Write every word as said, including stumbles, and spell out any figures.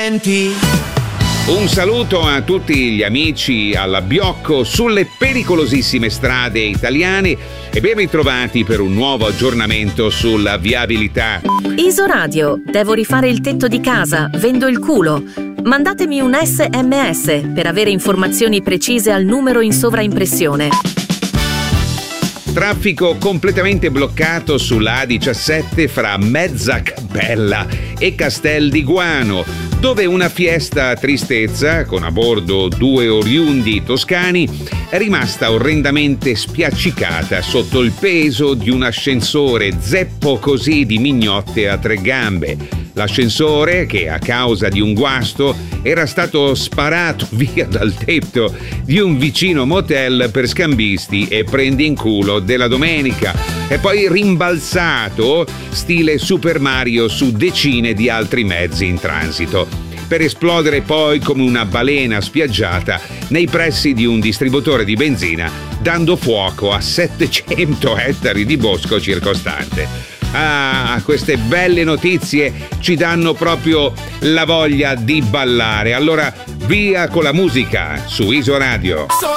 divertenti. Un saluto a tutti gli amici alla Biocco sulle pericolosissime strade italiane e ben ritrovati per un nuovo aggiornamento sulla viabilità. Isoradio, devo rifare il tetto di casa, vendo il culo. Mandatemi un S M S per avere informazioni precise al numero in sovraimpressione. Traffico completamente bloccato sulla A diciassette fra Mezzacappella e Castel di Guano, dove una Fiesta Tristezza, con a bordo due oriundi toscani, è rimasta orrendamente spiaccicata sotto il peso di un ascensore zeppo così di mignotte a tre gambe. L'ascensore, che a causa di un guasto era stato sparato via dal tetto di un vicino motel per scambisti e prendi in culo della domenica, e poi rimbalzato stile Super Mario su decine di altri mezzi in transito, per esplodere poi come una balena spiaggiata nei pressi di un distributore di benzina, dando fuoco a settecento ettari di bosco circostante. Ah, queste belle notizie ci danno proprio la voglia di ballare. Allora via con la musica su Isoradio.